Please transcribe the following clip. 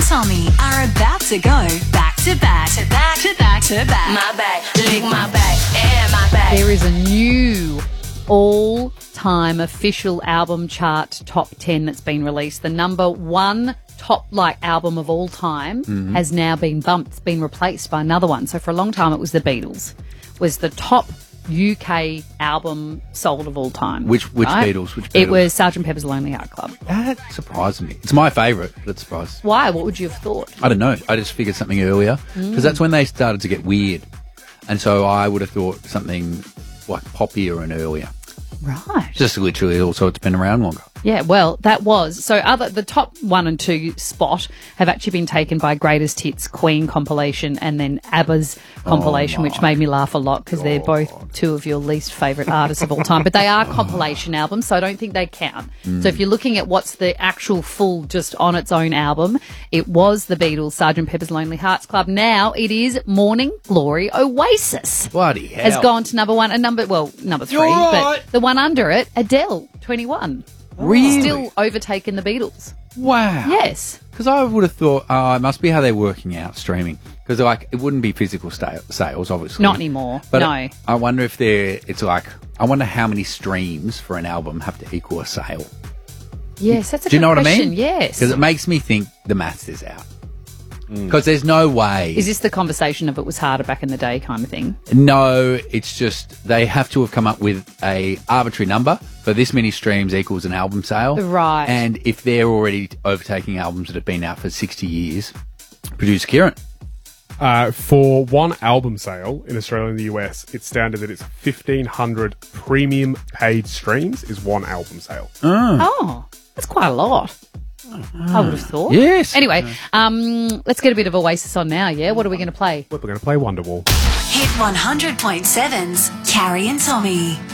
Tommy are about to go back to back to back to back to back. My back, lick my back, and my back. There is a new all-time official album chart top 10 that's been released. The number one top album of all time has now been bumped. It's been replaced by another one. So for a long time it was the Beatles. Was the top UK album sold of all time. Which right? Beatles? Which Beatles? It was Sgt. Pepper's Lonely Hearts Club. That surprised me. It's my favourite, but it surprised. Why? What would you have thought? I don't know. I just figured something earlier because that's when they started to get weird. And so I would have thought something like poppier and earlier. Right. Just literally also it's been around longer. Yeah, well, that was. So the top 1 and 2 spot have actually been taken by Greatest Hits, Queen compilation, and then ABBA's compilation, which made me laugh a lot because they're both two of your least favourite artists of all time. But they are compilation albums, so I don't think they count. So if you're looking at what's the actual full, just on its own album, it was the Beatles, Sgt. Pepper's Lonely Hearts Club. Now it is Morning Glory Oasis. Bloody hell. Has gone to number 1 and number 3, right. but the one under it, Adele, 21. Really? Still overtaken the Beatles. Wow. Yes. Because I would have thought, it must be how they're working out streaming. Because it wouldn't be physical sales, obviously. Not anymore. But no. I wonder if I wonder how many streams for an album have to equal a sale. Yes, that's a Do you good know what question. I mean? Yes. Because it makes me think the maths is out. Because there's no way. Is this the conversation of it was harder back in the day kind of thing? No, it's just they have to have come up with a arbitrary number for this many streams equals an album sale. Right. And if they're already overtaking albums that have been out for 60 years, producer Kieran. For one album sale in Australia and the US, it's standard that it's 1,500 premium paid streams is one album sale. Oh, that's quite a lot. I would have thought. Yes. Anyway, let's get a bit of Oasis on now, yeah? What are we going to play? We're going to play Wonderwall. Hit 100.7's Carrie and Tommy.